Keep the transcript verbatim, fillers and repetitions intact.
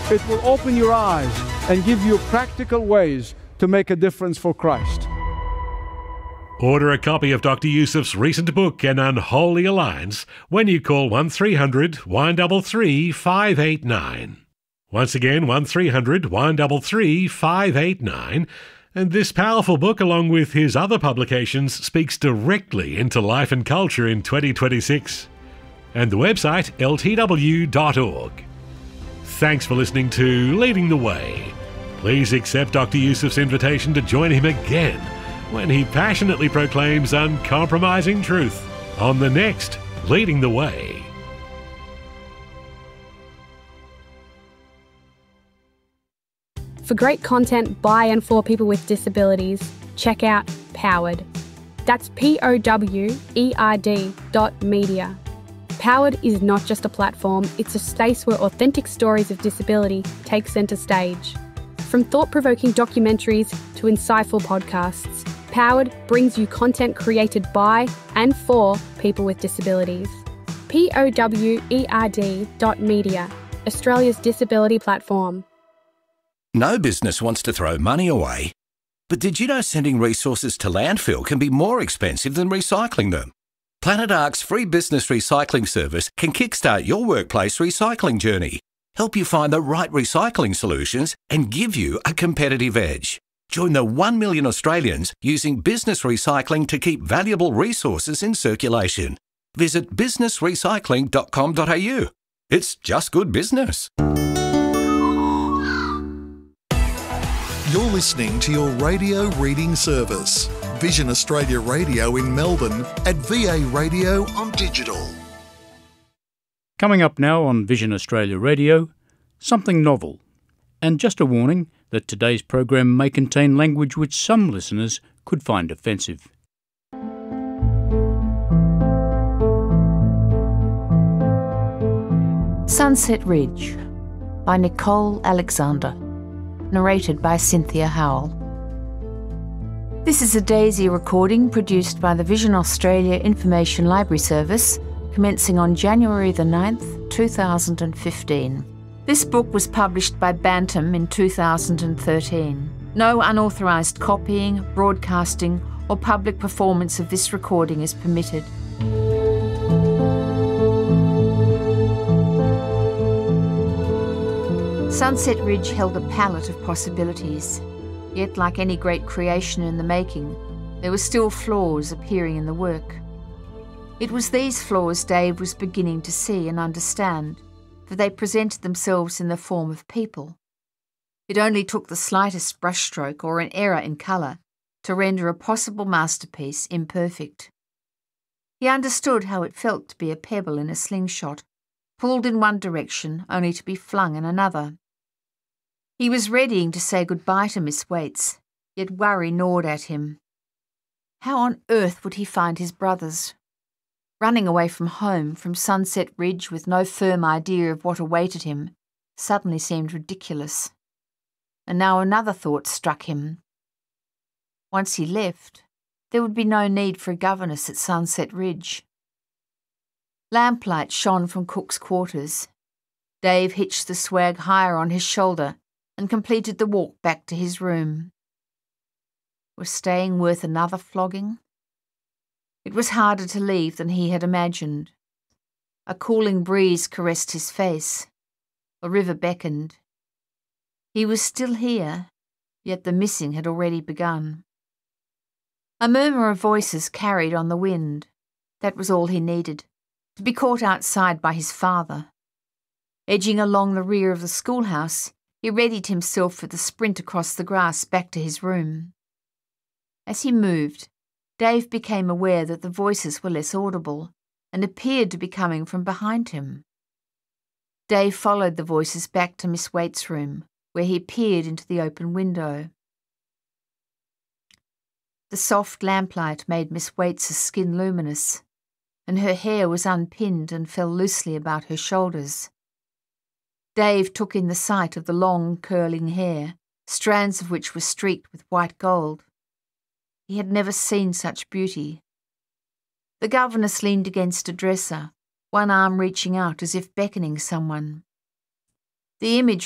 It will open your eyes and give you practical ways to make a difference for Christ. Order a copy of Doctor Yusuf's recent book, An Unholy Alliance, when you call one three hundred, one three three, five eight nine. Once again, one three hundred, one three three, five eight nine. And this powerful book, along with his other publications, speaks directly into life and culture in twenty twenty-six. And the website, L T W dot org. Thanks for listening to Leading the Way. Please accept Doctor Yusuf's invitation to join him again when he passionately proclaims uncompromising truth on the next Leading the Way. For great content by and for people with disabilities, check out Powered. That's P O W E R D dot media. Powered is not just a platform, it's a space where authentic stories of disability take centre stage. From thought-provoking documentaries to insightful podcasts, Powered brings you content created by and for people with disabilities. P O W E R D dot media, Australia's disability platform. No business wants to throw money away. But did you know sending resources to landfill can be more expensive than recycling them? Planet Ark's free business recycling service can kickstart your workplace recycling journey, help you find the right recycling solutions, and give you a competitive edge. Join the one million Australians using business recycling to keep valuable resources in circulation. Visit business recycling dot com dot a u. It's just good business. You're listening to your radio reading service, Vision Australia Radio in Melbourne at V A Radio on digital. Coming up now on Vision Australia Radio, something novel. And just a warning that today's program may contain language which some listeners could find offensive. Sunset Ridge by Nicole Alexander. Narrated by Cynthia Howell. This is a Daisy recording produced by the Vision Australia Information Library Service, commencing on January the ninth, two thousand fifteen. This book was published by Bantam in two thousand thirteen. No unauthorised copying, broadcasting, or public performance of this recording is permitted. Sunset Ridge held a palette of possibilities, yet like any great creation in the making, there were still flaws appearing in the work. It was these flaws Dave was beginning to see and understand, for they presented themselves in the form of people. It only took the slightest brushstroke or an error in colour to render a possible masterpiece imperfect. He understood how it felt to be a pebble in a slingshot, pulled in one direction only to be flung in another. He was readying to say goodbye to Miss Waits, yet worry gnawed at him. How on earth would he find his brothers? Running away from home, from Sunset Ridge, with no firm idea of what awaited him, suddenly seemed ridiculous. And now another thought struck him. Once he left, there would be no need for a governess at Sunset Ridge. Lamplight shone from Cook's quarters. Dave hitched the swag higher on his shoulder and completed the walk back to his room. Was staying worth another flogging? It was harder to leave than he had imagined. A cooling breeze caressed his face. The river beckoned. He was still here, yet the missing had already begun. A murmur of voices carried on the wind. That was all he needed, to be caught outside by his father. Edging along the rear of the schoolhouse, he readied himself for the sprint across the grass back to his room. As he moved, Dave became aware that the voices were less audible and appeared to be coming from behind him. Dave followed the voices back to Miss Waite's room, where he peered into the open window. The soft lamplight made Miss Waite's skin luminous, and her hair was unpinned and fell loosely about her shoulders. Dave took in the sight of the long, curling hair, strands of which were streaked with white gold. He had never seen such beauty. The governess leaned against a dresser, one arm reaching out as if beckoning someone. The image